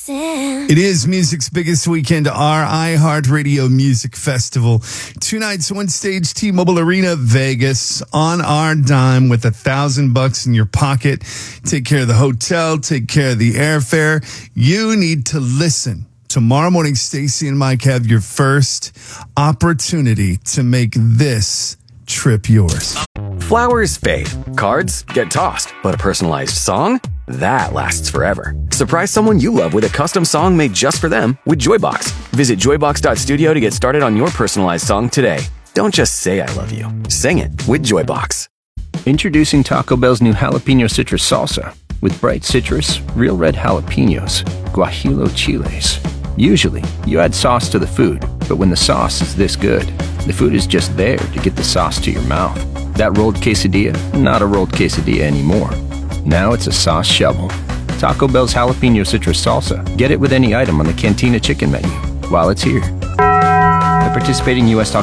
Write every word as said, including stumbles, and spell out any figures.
Listen. It is music's biggest weekend, our iHeartRadio Music Festival. Two nights, one stage, T-Mobile Arena, Vegas, on our dime with a thousand bucks in your pocket. Take care of the hotel, take care of the airfare. You need to listen. Tomorrow morning, Stacey and Mike have your first opportunity to make this trip yours. Flowers fade, cards get tossed, but a personalized song? That lasts forever. Surprise someone you love with a custom song made just for them with Joybox. Visit joybox dot studio to get started on your personalized song today. Don't just say I love you. Sing it with Joybox. Introducing Taco Bell's new jalapeno citrus salsa with bright citrus, real red jalapenos, guajillo chiles. Usually, you add sauce to the food, but when the sauce is this good, the food is just there to get the sauce to your mouth. That rolled quesadilla, not a rolled quesadilla anymore. Now it's a sauce shovel. Taco Bell's jalapeno citrus salsa. Get it with any item on the Cantina chicken menu while it's here. At participating U S Taco